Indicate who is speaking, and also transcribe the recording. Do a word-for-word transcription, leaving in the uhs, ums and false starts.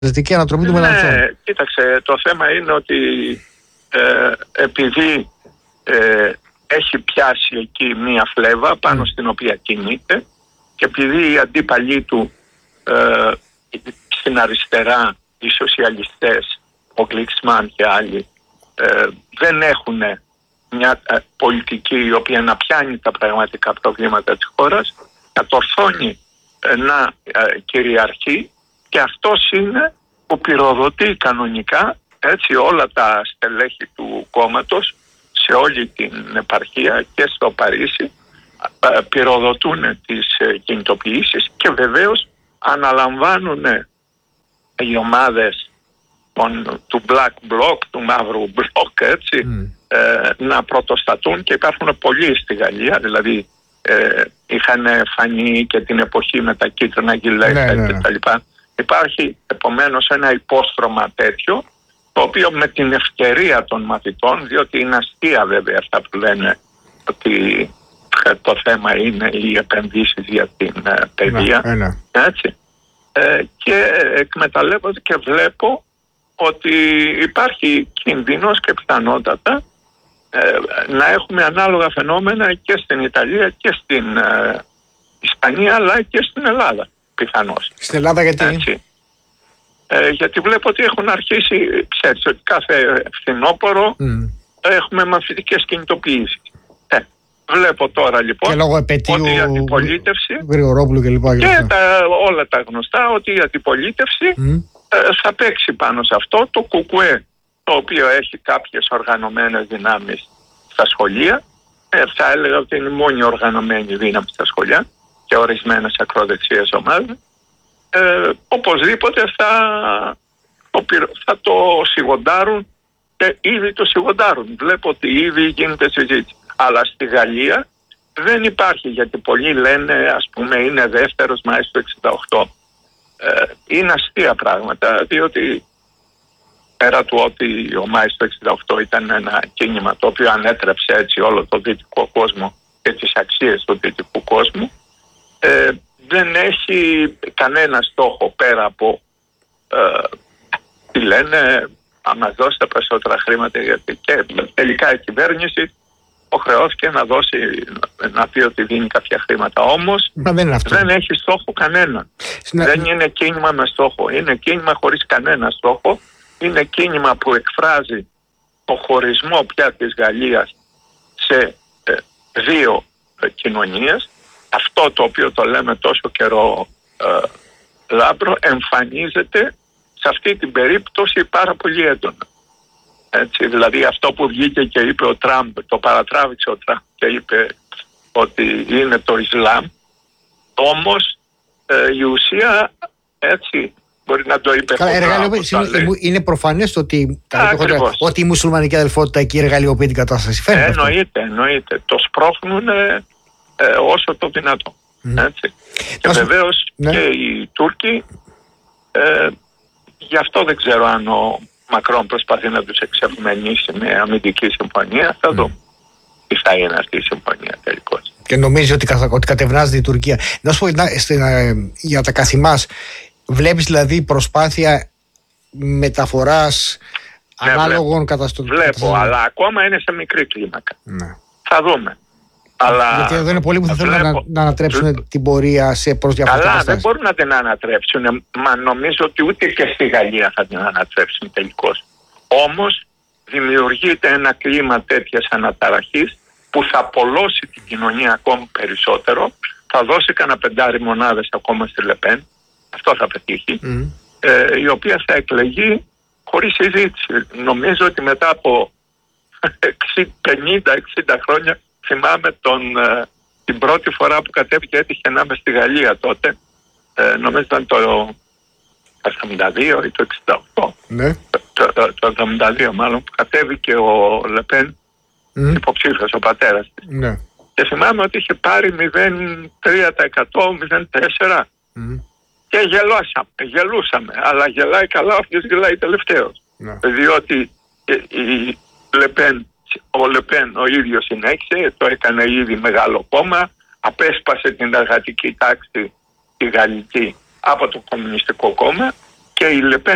Speaker 1: Δυτική ανατροπή του Μελανσόν.
Speaker 2: Ναι, κοίταξε, το θέμα είναι ότι ε, επειδή ε, έχει πιάσει εκεί μία φλέβα πάνω mm. στην οποία κινείται και επειδή οι αντίπαλοι του ε, στην αριστερά, οι σοσιαλιστές, ο Γκλίξμαν και άλλοι ε, δεν έχουν μια ε, πολιτική η οποία να πιάνει τα πραγματικά προβλήματα της χώρας, κατορθώνει ε, να ε, κυριαρχεί και αυτός είναι που πυροδοτεί κανονικά έτσι όλα τα στελέχη του κόμματος σε όλη την επαρχία και στο Παρίσι ε, πυροδοτούν τις ε, κινητοποιήσεις και βεβαίως αναλαμβάνουν οι ομάδες των, του Black Bloc, του μαύρου μπλοκ, έτσι, mm. ε, να πρωτοστατούν και υπάρχουν πολλοί στη Γαλλία, δηλαδή ε, είχαν φανεί και την εποχή με τα κίτρινα γυλαίκα ναι, ναι. κτλ. Υπάρχει επομένως ένα υπόστρωμα τέτοιο, το οποίο με την ευκαιρία των μαθητών, διότι είναι αστεία βέβαια αυτά που λένε ότι το θέμα είναι οι επενδύσεις για την ε, παιδεία, ναι, ναι. έτσι. Ε, και εκμεταλλεύονται και βλέπω ότι υπάρχει κινδύνος και πιθανότατα ε, να έχουμε ανάλογα φαινόμενα και στην Ιταλία και στην ε, Ισπανία αλλά και στην Ελλάδα πιθανώς.
Speaker 1: Στην Ελλάδα γιατί?
Speaker 2: Έτσι. Ε, γιατί βλέπω ότι έχουν αρχίσει, ξέρεις ότι κάθε φθινόπωρο mm. έχουμε μαθητικές κινητοποιήσεις. Ε, βλέπω τώρα λοιπόν
Speaker 1: και λόγω επαιτίου
Speaker 2: ότι η αντιπολίτευση
Speaker 1: Γρηγορόπουλου και λοιπά
Speaker 2: και τα, όλα τα γνωστά ότι η αντιπολίτευση mm. ε, θα παίξει πάνω σε αυτό το κουκουέ, το οποίο έχει κάποιες οργανωμένες δυνάμεις στα σχολεία, ε, θα έλεγα ότι είναι η μόνη οργανωμένη δύναμη στα σχολεία και ορισμένες ακροδεξιές ομάδες, ε, οπωσδήποτε θα, θα το σιγοντάρουν και ήδη το σιγοντάρουν. Βλέπω ότι ήδη γίνεται συζήτηση. Αλλά στη Γαλλία δεν υπάρχει, γιατί πολλοί λένε ας πούμε είναι δεύτερος Μάης του εξήντα οκτώ. Ε, είναι αστεία πράγματα, διότι πέρα του ότι ο Μάης του εξήντα οκτώ ήταν ένα κίνημα το οποίο ανέτρεψε έτσι όλο το δυτικό κόσμο και τις αξίες του δυτικού κόσμου, ε, δεν έχει κανένα στόχο πέρα από ε, τι λένε, να μας δώσετε περισσότερα χρήματα, γιατί και τελικά η κυβέρνηση υποχρεώθηκε να δώσει, να πει ότι δίνει κάποια χρήματα. Όμως δεν, δεν έχει στόχο κανένα. Συνα... Δεν είναι κίνημα με στόχο. Είναι κίνημα χωρίς κανένα στόχο. Είναι κίνημα που εκφράζει το χωρισμό πια της Γαλλίας σε ε, δύο ε, κοινωνίες. Αυτό το οποίο το λέμε τόσο καιρό ε, λάμπρο εμφανίζεται σε αυτή την περίπτωση πάρα πολύ έντονα. Έτσι, δηλαδή αυτό που βγήκε και είπε ο Τραμπ, το παρατράβηξε ο Τραμπ και είπε ότι είναι το Ισλάμ, όμως ε, η ουσία έτσι μπορεί να το είπε.
Speaker 1: Καλά, εργαλειοποιεί, είναι προφανές το ότι, ότι η μουσουλμανική αδελφότητα εκεί εργαλειοποιεί την κατάσταση.
Speaker 2: Ε, εννοείται, εννοείται. Το σπρώχνουν ε, ε, όσο το δυνατό. Mm. Έτσι. Και βεβαίως ναι. και οι Τούρκοι, ε, γι' αυτό δεν ξέρω αν ο Μακρόν προσπαθεί να τους εξευμενήσει με αμυντική συμφωνία. Θα δούμε mm. τι θα είναι αυτή η συμφωνία τελικώς.
Speaker 1: Και νομίζει ότι, ότι κατευνάζεται η Τουρκία. Να σου πω να, στην, για τα καθημάς, βλέπεις δηλαδή προσπάθεια μεταφοράς ναι, ανάλογων καταστροφών?
Speaker 2: Βλέπω, καταστρο... αλλά ακόμα είναι σε μικρή κλίμακα. Ναι. Θα δούμε. Αλλά
Speaker 1: γιατί εδώ είναι πολλοί που θα θέλουν βλέπω... να, να ανατρέψουν Λ... την πορεία σε προς διαφορετικές
Speaker 2: Καλά,
Speaker 1: καταστάσεις.
Speaker 2: δεν μπορούν να την ανατρέψουν. Μα νομίζω ότι ούτε και στη Γαλλία θα την ανατρέψουν τελικώς. Όμως δημιουργείται ένα κλίμα τέτοιας αναταραχής που θα απολώσει την κοινωνία ακόμη περισσότερο. Θα δώσει κανένα πεντάρι μονάδες ακόμα στη Λεπέν. Αυτό θα πετύχει. Mm. Ε, η οποία θα εκλεγεί χωρίς συζήτηση. Νομίζω ότι μετά από πενήντα εξήντα χρόνια, θυμάμαι τον, ε, την πρώτη φορά που κατέβηκε, έτυχε να είμαι στη Γαλλία τότε, ε, νομίζω ήταν το εβδομήντα δύο ή το εξήντα οκτώ. Ναι. Το, το, το εβδομήντα δύο μάλλον, που κατέβηκε ο Λεπέν, mm. υποψήφιος, ο πατέρας της. Ναι. Και θυμάμαι ότι είχε πάρει μηδέν κόμμα τρία τοις εκατό, μηδέν κόμμα τέσσερα τοις εκατό. Mm. Και γελώσαμε, γελούσαμε, αλλά γελάει καλά όποιος γελάει τελευταίος. Ναι. Διότι η Λεπέν, ο Λεπέν ο ίδιος συνέχισε, το έκανε ήδη μεγάλο κόμμα, απέσπασε την εργατική τάξη τη γαλλική από το Κομμουνιστικό Κόμμα και η Λεπέν